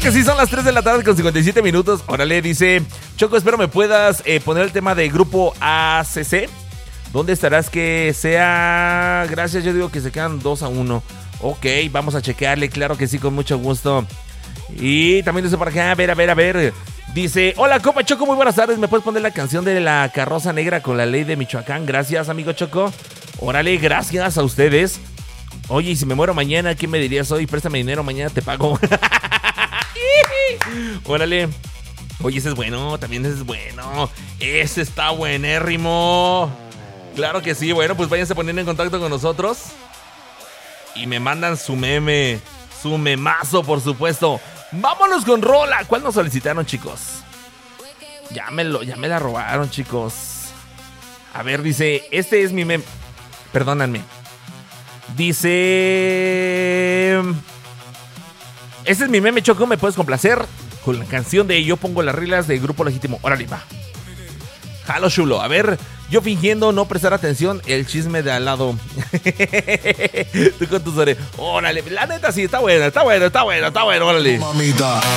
que sí, son las 3 de la tarde con 57 minutos. Órale, dice Choco, espero me puedas poner el tema de grupo ACC. ¿Dónde estarás que sea? Gracias, yo digo que se quedan 2-1. Ok, vamos a chequearle, claro que sí, con mucho gusto. Y también dice por acá, a ver. Dice, hola, compa Choco, muy buenas tardes. ¿Me puedes poner la canción de la carroza negra con la ley de Michoacán? Gracias, amigo Choco. Órale, gracias a ustedes. Oye, y si me muero mañana, ¿qué me dirías hoy? Préstame dinero, mañana te pago. Órale. Oye, ese es bueno, también ese es bueno. Ese está buenérrimo. Claro que sí, bueno, pues váyanse poniendo en contacto con nosotros. Y me mandan su meme, su memazo, por supuesto. Vámonos con rola. ¿Cuál nos solicitaron, chicos? Ya me la robaron, chicos. A ver, dice, este es mi meme. Perdónenme. Dice, este es mi meme, Choco, ¿me puedes complacer? Con la canción de Yo Pongo las Reglas del Grupo Legítimo. Órale, va. Jalo chulo. A ver, yo fingiendo no prestar atención, el chisme de al lado. Tú con tus orejas. Órale, la neta sí, está bueno, órale. Mamita.